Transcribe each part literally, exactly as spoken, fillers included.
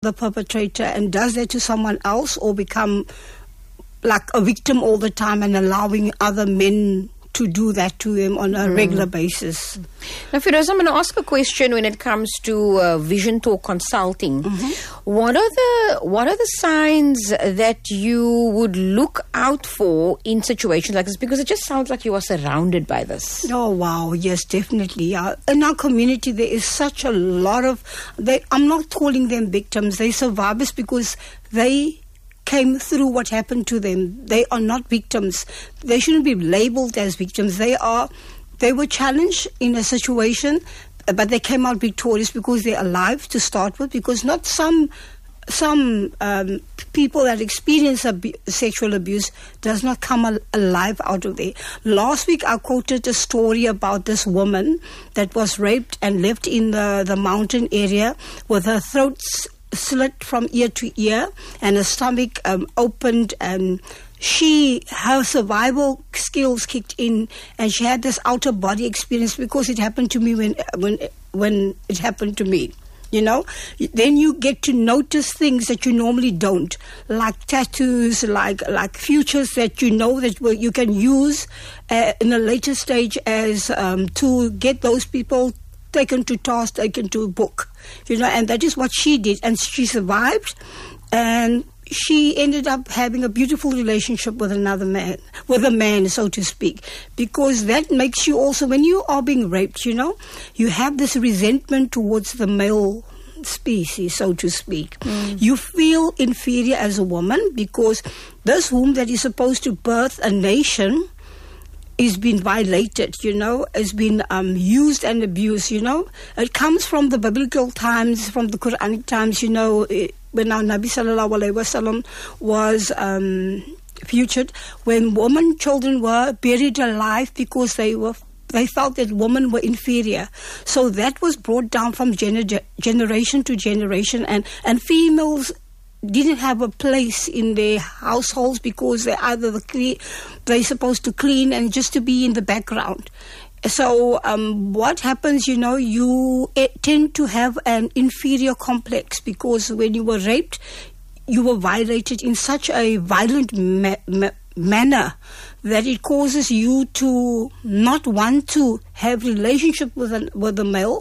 the perpetrator and does that to someone else, or become like a victim all the time and allowing other men to do that to him on a mm. regular basis. Now, Firoza, I'm going to ask a question when it comes to uh, Vision Talk Consulting. Mm-hmm. What are the what are the signs that you would look out for in situations like this? Because it just sounds like you are surrounded by this. Oh, wow. Yes, definitely. Uh, in our community, there is such a lot of... They, I'm not calling them victims. They're survivors because they came through what happened to them. They are not victims. They shouldn't be labeled as victims. They are. They were challenged in a situation, but they came out victorious because they're alive to start with. Because not some some um, people that experience abu- sexual abuse does not come al- alive out of there. Last week I quoted a story about this woman that was raped and left in the, the mountain area with her throat slit from ear to ear and her stomach um, opened, and she her survival skills kicked in, and she had this outer body experience because it happened to me when when when it happened to me. You know, then you get to notice things that you normally don't, like tattoos, like like futures that you know that you can use uh, in a later stage as um, to get those people taken to task, taken to book, you know, and that is what she did, and she survived, and she ended up having a beautiful relationship with another man, with a man, so to speak, because that makes you also, when you are being raped, you know, you have this resentment towards the male species, so to speak. Mm. You feel inferior as a woman because this womb that is supposed to birth a nation is being violated, you know, has been um, used and abused, you know. It comes from the biblical times, from the Quranic times, you know, it, when our Nabi Sallallahu Alaihi Wasallam was um, featured, when women, children were buried alive because they were they felt that women were inferior. So that was brought down from gener- generation to generation, and, and females didn't have a place in their households because they're either the cle- they're supposed to clean and just to be in the background. So um, what happens, you know, you eh, tend to have an inferior complex because when you were raped, you were violated in such a violent ma- ma- manner that it causes you to not want to have relationship with a, with a male.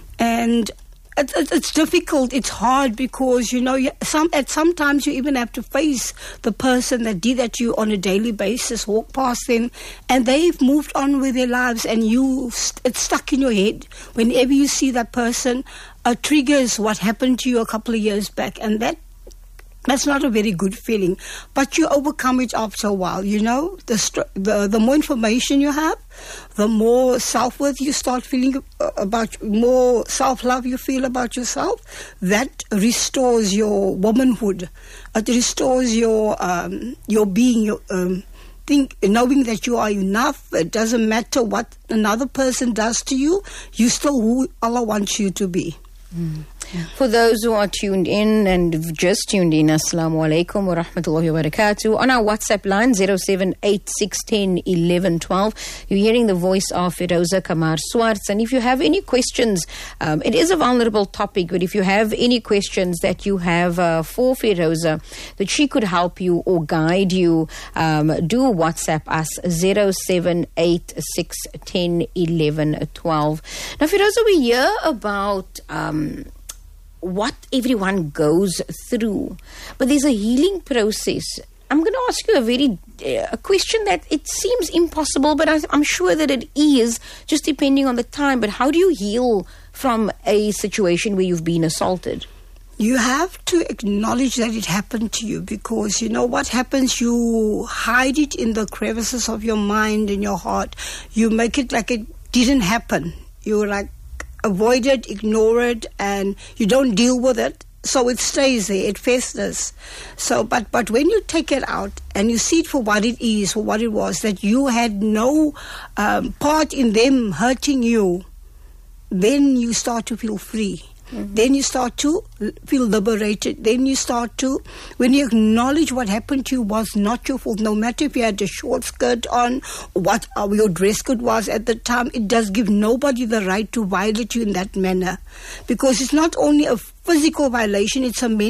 And It's, it's difficult, it's hard because, you know, some at sometimes you even have to face the person that did that to you on a daily basis, walk past them, and they've moved on with their lives, and you, it's stuck in your head. Whenever you see that person, uh, triggers what happened to you a couple of years back, and that that's not a very good feeling. But you overcome it after a while, you know. The the, the more information you have, the more self-worth you start feeling about, more self-love you feel about yourself. That restores your womanhood. It restores your um, your being, your, um, think, knowing that you are enough. It doesn't matter what another person does to you. You're still who Allah wants you to be. Mm. For those who are tuned in and just tuned in, Assalamu alaikum wa rahmatullahi wa barakatuh. On our WhatsApp line, zero seven eight six one zero one one one two, you're hearing the voice of Firoza Kamar Swartz. And if you have any questions, um, it is a vulnerable topic, but if you have any questions that you have uh, for Firoza, that she could help you or guide you, um, do WhatsApp us, zero seven eight six one zero one one one two. Now, Firoza, we hear about Um, what everyone goes through, but there's a healing process. I'm going to ask you a very uh, a question that it seems impossible, but I, I'm sure that it is, just depending on the time. But how do you heal from a situation where you've been assaulted? You have to acknowledge that it happened to you, because you know what happens, you hide it in the crevices of your mind and your heart. You make it like it didn't happen. You're like, avoid it, ignore it, and you don't deal with it, so it stays there, it festers. So, but but when you take it out and you see it for what it is, for what it was, that you had no um, part in them hurting you, then you start to feel free. Mm-hmm. Then you start to feel liberated. Then you start to, when you acknowledge what happened to you was not your fault, no matter if you had a short skirt on, what uh, your dress code was at the time, it does give nobody the right to violate you in that manner. Because it's not only a physical violation, it's a mental